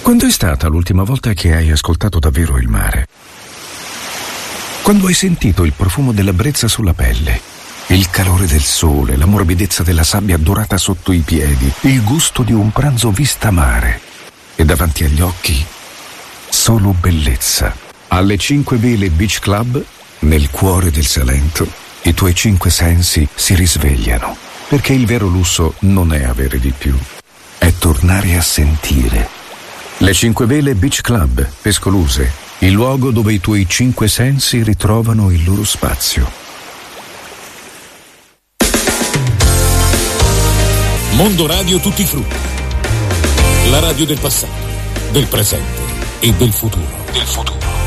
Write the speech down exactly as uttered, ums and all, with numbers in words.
Quando è stata l'ultima volta che hai ascoltato davvero il mare? Quando hai sentito il profumo della brezza sulla pelle, il calore del sole, la morbidezza della sabbia dorata sotto i piedi, il gusto di un pranzo vista mare e davanti agli occhi solo bellezza. Alle Cinque Vele Beach Club, nel cuore del Salento, i tuoi cinque sensi si risvegliano, perché il vero lusso non è avere di più, è tornare a sentire. Le Cinque Vele Beach Club, Pescoluse, il luogo dove i tuoi cinque sensi ritrovano il loro spazio. Mondo Radio Tutti Frutti. La radio del passato, del presente e del futuro. Del futuro.